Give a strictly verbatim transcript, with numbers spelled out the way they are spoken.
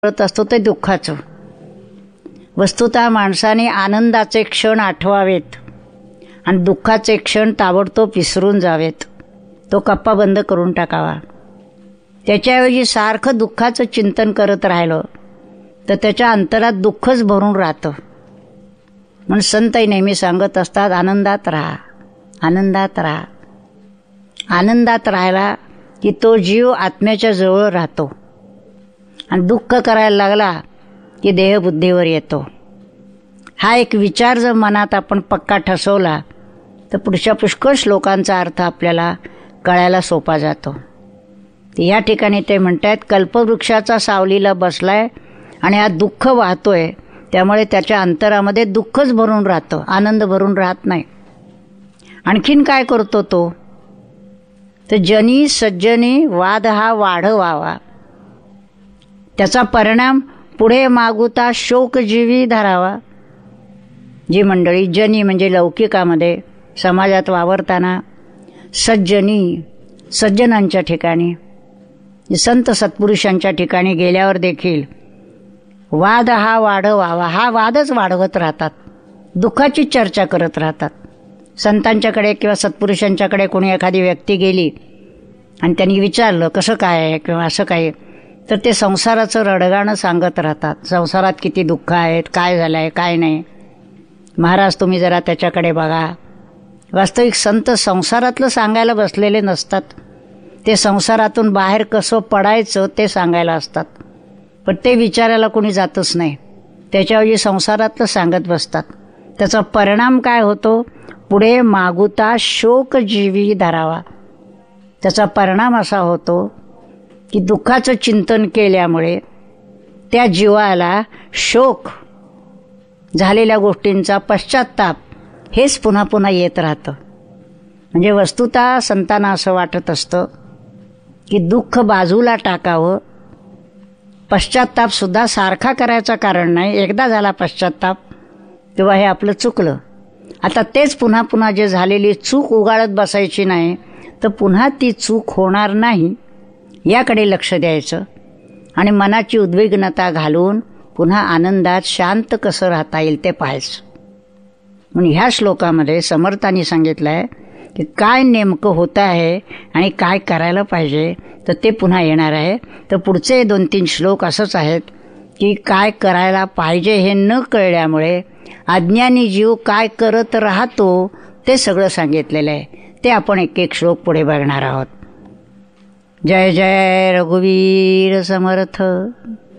करत असतो ते दुःखाचं. वस्तुतः माणसाने आनंदाचे क्षण आठवावेत आणि दुःखाचे क्षण ताबडतोब विसरून जावेत. तो कप्पा बंद करून टाकावा. त्याच्याऐवजी सारखं दुःखाचं चिंतन करत राहिलं तर त्याच्या अंतरात दुःखच भरून राहतं. म्हणून संतही नेहमी सांगत असतात, आनंदात राहा, आनंदात राहा. आनंदात राहायला की तो जीव आत्म्याच्या जवळ राहतो आणि दुःख करायला लागला की देहबुद्धीवर येतो. हा एक विचार जर मनात आपण पक्का ठसवला तर पुढच्या पुष्कळ श्लोकांचा अर्थ आपल्याला कळायला सोपा जातो. या ठिकाणी ते म्हणतात, कल्पवृक्षाचा सावलीला बसलाय आणि हा दुःख वाहतोय, त्यामुळे त्याच्या अंतरामध्ये दुःखच भरून राहतं, आनंद भरून राहत नाही. आणखीन काय करतो तो, तर जनी सज्जनी वाद हा वाढवावा. त्याचा परिणाम पुढे मागुता शोकजीवी धरावा. जी मंडळी जनी म्हणजे लौकिकामध्ये समाजात वावरताना सज्जनी सज्जनांच्या ठिकाणी संत सत्पुरुषांच्या ठिकाणी गेल्यावर देखील वाद हा वाढवावा, हा वादच वाढवत राहतात, दुःखाची चर्चा करत राहतात. संतांच्याकडे किंवा सत्पुरुषांच्याकडे कोणी एखादी व्यक्ती गेली आणि त्यांनी विचारलं कसं काय आहे किंवा असं काय, तर ते संसाराचं रडगाणं सांगत राहतात. संसारात किती दुःख आहेत, काय झालं आहे, काय नाही. महाराज तुम्ही जरा त्याच्याकडे बघा. वास्तविक संत संसारातलं सांगायला बसलेले नसतात, ते संसारातून बाहेर कसं पडायचं ते सांगायला असतात. पण ते विचारायला कोणी जातच नाही, त्याच्याऐवजी संसारातलं सांगत बसतात. त्याचा परिणाम काय होतो, पुढे मागुता शोकजीवी धरावा. त्याचा परिणाम असा होतो की दुःखाचं चिंतन केल्यामुळे त्या जीवाला शोक, झालेल्या गोष्टींचा पश्चात्ताप हेच पुन्हा पुन्हा येत राहतं. म्हणजे वस्तुतः संतांना असं वाटत असतं की दुःख बाजूला टाकावं, पश्चात्तापसुद्धा सारखा करायचं कारण नाही. एकदा झाला पश्चात्ताप तेव्हा हे आपलं चुकलं, आता तेच पुन्हा पुन्हा जे झालेली चूक उगाळत बसायची नाही, तर पुन्हा ती चूक होणार नाही याकडे लक्ष द्यायचं आणि मनाची उद्विग्नता घालून पुन्हा आनंदात शांत कसं राहता येईल ते पाहायचं. म्हणून ह्या श्लोकामध्ये समर्थांनी सांगितलं आहे की काय नेमकं होतं आहे आणि काय करायला पाहिजे, तर ते पुन्हा येणार आहे. तर पुढचे दोन तीन श्लोक असंच आहेत की काय करायला पाहिजे हे न कळल्यामुळे अज्ञानी जीव काय करत राहतो ते सगळं सांगितलेलं आहे. ते आपण एक एक श्लोक पुढे बघणार आहोत. जय जय रघुवीर समर्थ.